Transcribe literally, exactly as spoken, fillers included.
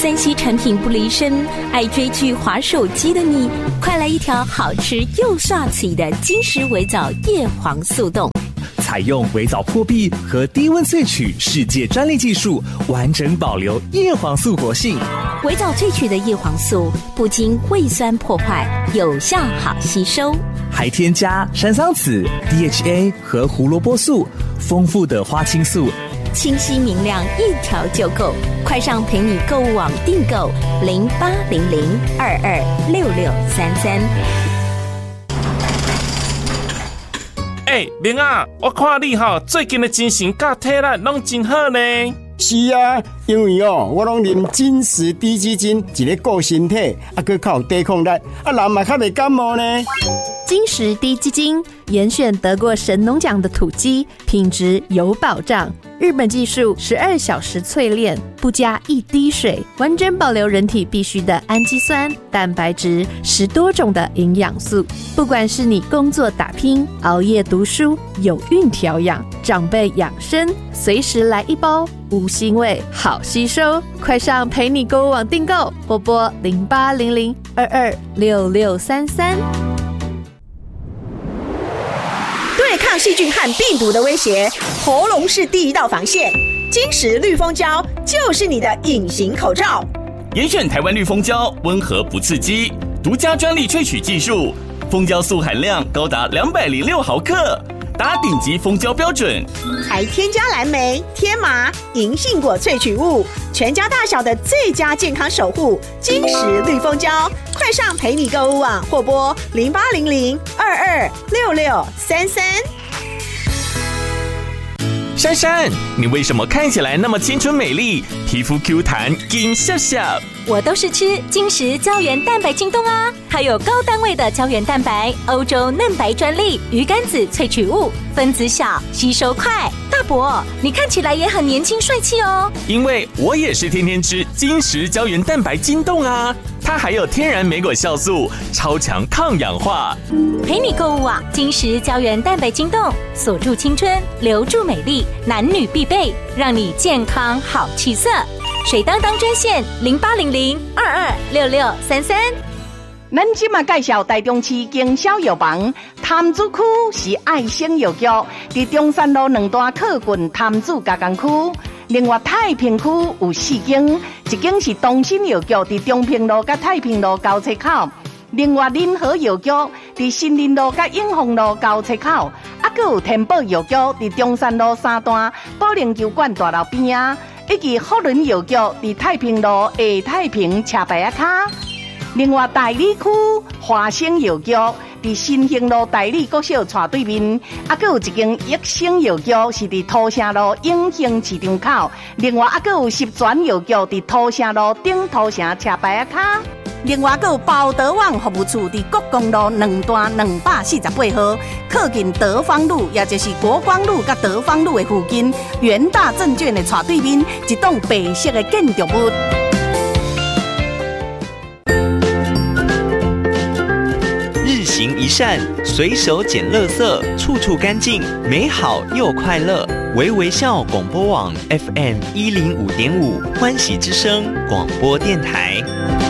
三 C 产品不离身，爱追剧滑手机的你，快来一条好吃又帅气的金石微藻叶黄素冻。 采用微藻破壁和低温萃取世界专利技术，完整保留叶黄素活性。 微藻萃取的叶黄素不经胃酸破坏，有效好吸收， 还添加山桑子、D H A 和胡萝卜素，丰富的花青素， 清晰明亮，一条就够。快上陪你购物网订购零八零零二二六六三三。 哎、欸，明啊，我看你哈最近的精神甲体力拢真好呢。 是啊，因为哦，我拢啉金石低基金，一个顾身体，啊，佮较有抵抗力，啊，人嘛较袂感冒呢。 金石低基金严选得过神农奖的土鸡，品质有保障。日本技术十二小时淬炼，不加一滴水，完整保留人体必需的氨基酸、蛋白质，十多种的营养素。不管是你工作打拼、熬夜读书、有孕调养、长辈养生，随时来一包，无腥味，好吸收。快上陪你购物网订购，或拨零八零零二二六六三三。 对抗细菌和病毒的威胁，喉咙是第一道防线。金石绿蜂胶就是你的隐形口罩。 严选台湾绿蜂胶，温和不刺激，独家专利萃取技术，蜂胶素含量高达两百零六毫克，达顶级蜂胶标准。 还添加蓝莓、天麻、银杏果萃取物，全家大小的最佳健康守护。金石绿蜂胶，快上陪你购物网或拨零八零零二二六六三三。 珊珊，你为什么看起来那么青春美丽，皮肤 Q 弹，金笑笑？ 我都是吃金石胶原蛋白晶冻啊，它有高单位的胶原蛋白，欧洲嫩白专利，鱼肝子萃取物，分子小，吸收快。大伯，你看起来也很年轻帅气哦。 因为我也是天天吃金石胶原蛋白晶冻啊，它还有天然莓果酵素，超强抗氧化。 陪你购物网，金石胶原蛋白晶冻，锁住青春，留住美丽，男女必备，让你健康好气色。水当当专线零八零零二二六六三三。 咱即马介绍台中市经销药房，潭子区是爱心药局，伫中山路两段靠近潭子加工区。另外太平区有四间，一间是东新药局，伫中平路甲太平路交叉口；另外仁和药局伫新林路甲永丰路交叉口，啊，阁有天宝药局伫中山路三段保龄球馆大楼边啊。以及福伦药局伫太平路下太平车牌啊卡，另外大理区华生药局伫新兴路大理国小斜对面，啊，阁有一间益生药局是伫土城路永兴市场口，另外啊，阁有十全药局伫土城路顶土城车牌啊卡。另外，还有包德网服务处伫国公路两段两百四十八号，靠近德芳路，也就是国光路甲德芳路的附近，元大证券的斜对面，一栋白色的建筑物。 日行一善，随手捡垃圾，处处干净，美好又快乐。微微笑广播网 F M 一零五点五，欢喜之声广播电台。